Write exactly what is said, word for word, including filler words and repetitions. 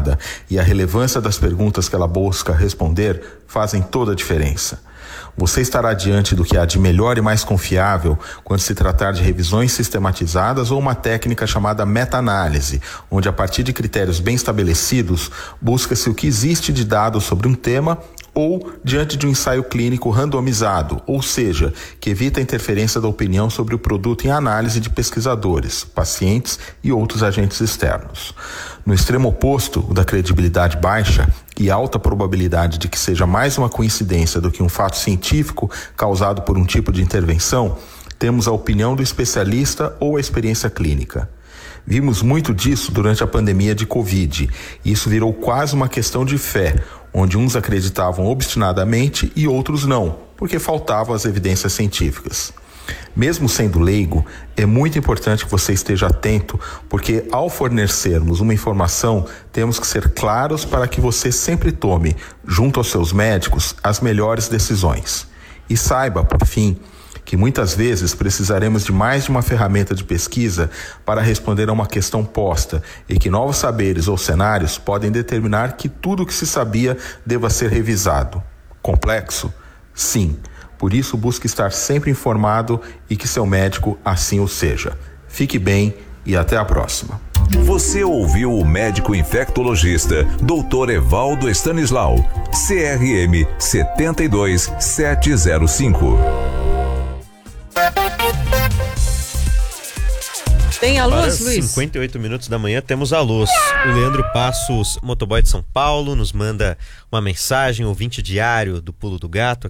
informada e a relevância das perguntas que ela busca responder fazem toda a diferença. Você estará diante do que há de melhor e mais confiável quando se tratar de revisões sistematizadas ou uma técnica chamada meta-análise, onde a partir de critérios bem estabelecidos, busca-se o que existe de dados sobre um tema ou diante de um ensaio clínico randomizado, ou seja, que evita a interferência da opinião sobre o produto em análise de pesquisadores, pacientes e outros agentes externos. No extremo oposto, o da credibilidade baixa e alta probabilidade de que seja mais uma coincidência do que um fato científico causado por um tipo de intervenção, temos a opinião do especialista ou a experiência clínica. Vimos muito disso durante a pandemia de Covid, e isso virou quase uma questão de fé, onde uns acreditavam obstinadamente e outros não, porque faltavam as evidências científicas. Mesmo sendo leigo, é muito importante que você esteja atento, porque ao fornecermos uma informação, temos que ser claros para que você sempre tome, junto aos seus médicos, as melhores decisões. E saiba, por fim, que muitas vezes precisaremos de mais de uma ferramenta de pesquisa para responder a uma questão posta e que novos saberes ou cenários podem determinar que tudo o que se sabia deva ser revisado. Complexo? Sim. Por isso, busque estar sempre informado e que seu médico assim o seja. Fique bem e até a próxima. Você ouviu o médico infectologista doutor Evaldo Stanislau, C R M sete dois sete zero cinco. Tem a luz, Para Luiz? cinquenta e oito minutos da manhã temos a luz. O Leandro Passos, motoboy de São Paulo, nos manda uma mensagem, ouvinte diário do Pulo do Gato,